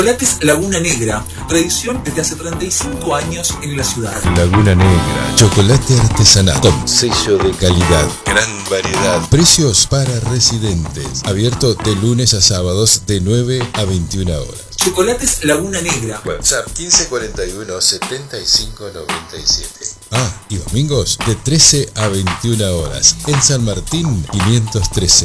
Chocolates Laguna Negra, tradición desde hace 35 años en la ciudad. Laguna Negra, chocolate artesanal con sello de calidad, gran variedad, precios para residentes, abierto de lunes a sábados de 9 a 21 horas. Chocolates Laguna Negra. WhatsApp 1541 7597. Y domingos de 13 a 21 horas en San Martín 513.